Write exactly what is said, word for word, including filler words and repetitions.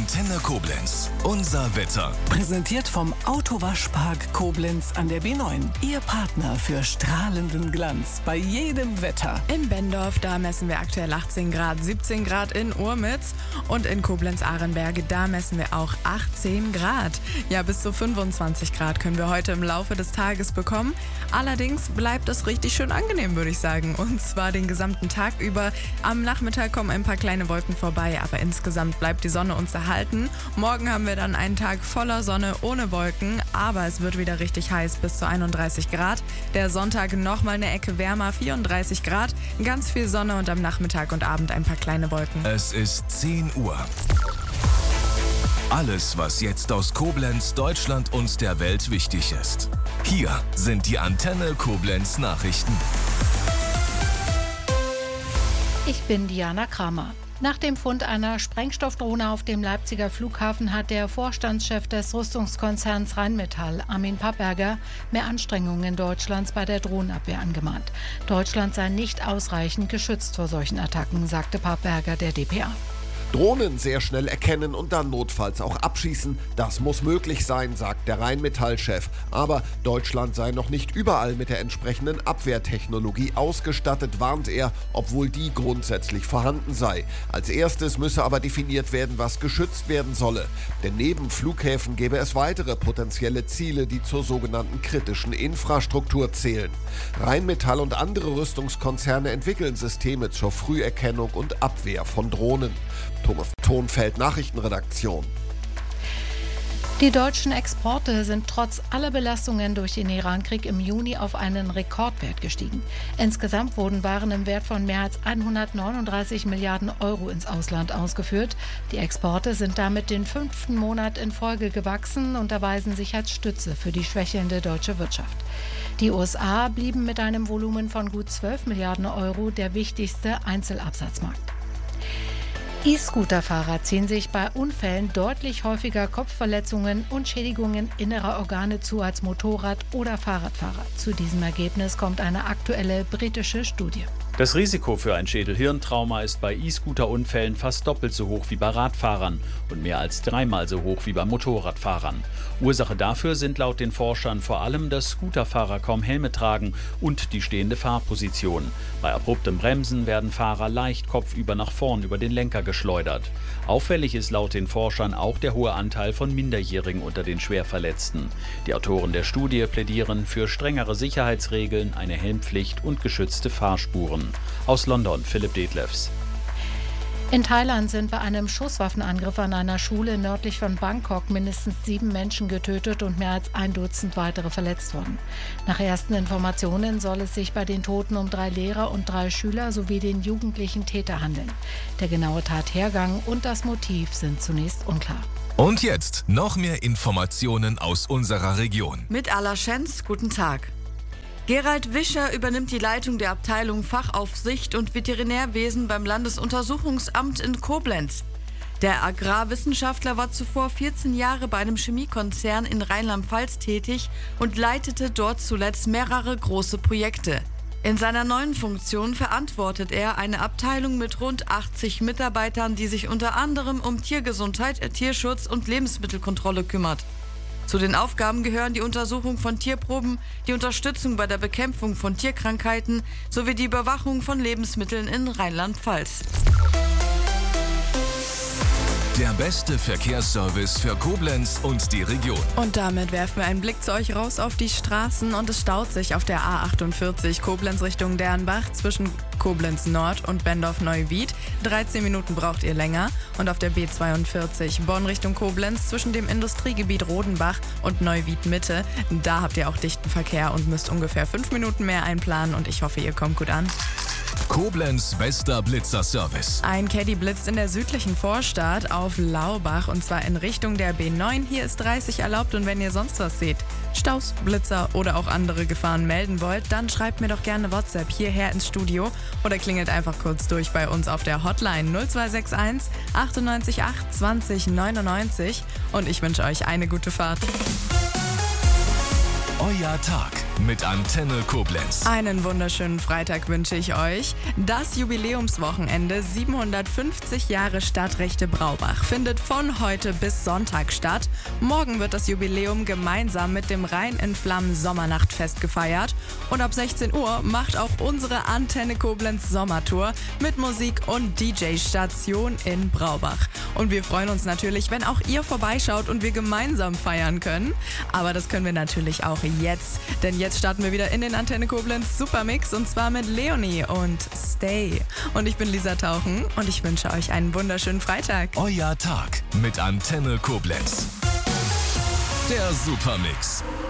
Antenne Koblenz. Unser Wetter. Präsentiert vom Autowaschpark Koblenz an der B neun. Ihr Partner für strahlenden Glanz bei jedem Wetter. In Bendorf, da messen wir aktuell achtzehn Grad, siebzehn Grad in Urmitz. Und in Koblenz-Ahrenberge, da messen wir auch achtzehn Grad. Ja, bis zu fünfundzwanzig Grad können wir heute im Laufe des Tages bekommen. Allerdings bleibt es richtig schön angenehm, würde ich sagen. Und zwar den gesamten Tag über. Am Nachmittag kommen ein paar kleine Wolken vorbei, aber insgesamt bleibt die Sonne uns erhalten. Morgen haben wir dann einen Tag voller Sonne ohne Wolken, aber es wird wieder richtig heiß, bis zu einunddreißig Grad. Der Sonntag nochmal eine Ecke wärmer, vierunddreißig Grad, ganz viel Sonne und am Nachmittag und Abend ein paar kleine Wolken. Es ist zehn Uhr. Alles, was jetzt aus Koblenz, Deutschland und der Welt wichtig ist. Hier sind die Antenne Koblenz Nachrichten. Ich bin Diana Kramer. Nach dem Fund einer Sprengstoffdrohne auf dem Leipziger Flughafen hat der Vorstandschef des Rüstungskonzerns Rheinmetall, Armin Papperger, mehr Anstrengungen Deutschlands bei der Drohnenabwehr angemahnt. Deutschland sei nicht ausreichend geschützt vor solchen Attacken, sagte Papperger der D P A. Drohnen sehr schnell erkennen und dann notfalls auch abschießen, das muss möglich sein, sagt der Rheinmetall-Chef. Aber Deutschland sei noch nicht überall mit der entsprechenden Abwehrtechnologie ausgestattet, warnt er, obwohl die grundsätzlich vorhanden sei. Als erstes müsse aber definiert werden, was geschützt werden solle. Denn neben Flughäfen gäbe es weitere potenzielle Ziele, die zur sogenannten kritischen Infrastruktur zählen. Rheinmetall und andere Rüstungskonzerne entwickeln Systeme zur Früherkennung und Abwehr von Drohnen. Thomas Thonfeld, Nachrichtenredaktion. Die deutschen Exporte sind trotz aller Belastungen durch den Irankrieg im Juni auf einen Rekordwert gestiegen. Insgesamt wurden Waren im Wert von mehr als hundertneununddreißig Milliarden Euro ins Ausland ausgeführt. Die Exporte sind damit den fünften Monat in Folge gewachsen und erweisen sich als Stütze für die schwächelnde deutsche Wirtschaft. Die U S A blieben mit einem Volumen von gut zwölf Milliarden Euro der wichtigste Einzelabsatzmarkt. E-Scooter-Fahrer ziehen sich bei Unfällen deutlich häufiger Kopfverletzungen und Schädigungen innerer Organe zu als Motorrad- oder Fahrradfahrer. Zu diesem Ergebnis kommt eine aktuelle britische Studie. Das Risiko für ein Schädel-Hirntrauma ist bei E-Scooter-Unfällen fast doppelt so hoch wie bei Radfahrern und mehr als dreimal so hoch wie bei Motorradfahrern. Ursache dafür sind laut den Forschern vor allem, dass Scooterfahrer kaum Helme tragen und die stehende Fahrposition. Bei abruptem Bremsen werden Fahrer leicht kopfüber nach vorn über den Lenker geschleudert. Auffällig ist laut den Forschern auch der hohe Anteil von Minderjährigen unter den Schwerverletzten. Die Autoren der Studie plädieren für strengere Sicherheitsregeln, eine Helmpflicht und geschützte Fahrspuren. Aus London, Philipp Detlefs. In Thailand sind bei einem Schusswaffenangriff an einer Schule nördlich von Bangkok mindestens sieben Menschen getötet und mehr als ein Dutzend weitere verletzt worden. Nach ersten Informationen soll es sich bei den Toten um drei Lehrer und drei Schüler sowie den jugendlichen Täter handeln. Der genaue Tathergang und das Motiv sind zunächst unklar. Und jetzt noch mehr Informationen aus unserer Region. Mit Alaschenz, guten Tag. Gerald Wischer übernimmt die Leitung der Abteilung Fachaufsicht und Veterinärwesen beim Landesuntersuchungsamt in Koblenz. Der Agrarwissenschaftler war zuvor vierzehn Jahre bei einem Chemiekonzern in Rheinland-Pfalz tätig und leitete dort zuletzt mehrere große Projekte. In seiner neuen Funktion verantwortet er eine Abteilung mit rund achtzig Mitarbeitern, die sich unter anderem um Tiergesundheit, Tierschutz und Lebensmittelkontrolle kümmert. Zu den Aufgaben gehören die Untersuchung von Tierproben, die Unterstützung bei der Bekämpfung von Tierkrankheiten sowie die Überwachung von Lebensmitteln in Rheinland-Pfalz. Der beste Verkehrsservice für Koblenz und die Region. Und damit werfen wir einen Blick zu euch raus auf die Straßen und es staut sich auf der A achtundvierzig Koblenz Richtung Dernbach zwischen Koblenz Nord und Bendorf-Neuwied. dreizehn Minuten braucht ihr länger. Und auf der B zweiundvierzig Bonn Richtung Koblenz zwischen dem Industriegebiet Rodenbach und Neuwied Mitte. Da habt ihr auch dichten Verkehr und müsst ungefähr fünf Minuten mehr einplanen und ich hoffe, ihr kommt gut an. Koblenz bester Blitzerservice. Ein Caddy blitzt in der südlichen Vorstadt auf Laubach und zwar in Richtung der B neun. Hier ist dreißig erlaubt und wenn ihr sonst was seht, Staus, Blitzer oder auch andere Gefahren melden wollt, dann schreibt mir doch gerne WhatsApp hierher ins Studio oder klingelt einfach kurz durch bei uns auf der Hotline null zwei sechs eins achtundneunzig acht zwanzig neunundneunzig und ich wünsche euch eine gute Fahrt. Euer Tag mit Antenne Koblenz. Einen wunderschönen Freitag wünsche ich euch. Das Jubiläumswochenende siebenhundertfünfzig Jahre Stadtrechte Braubach findet von heute bis Sonntag statt. Morgen wird das Jubiläum gemeinsam mit dem Rhein in Flammen Sommernachtfest gefeiert. Und ab sechzehn Uhr macht auch unsere Antenne Koblenz Sommertour mit Musik und D J-Station in Braubach. Und wir freuen uns natürlich, wenn auch ihr vorbeischaut und wir gemeinsam feiern können. Aber das können wir natürlich auch jetzt, denn jetzt starten wir wieder in den Antenne Koblenz Supermix und zwar mit Leonie und Stay. Und ich bin Lisa Tauchen und ich wünsche euch einen wunderschönen Freitag. Euer Tag mit Antenne Koblenz. Der Supermix.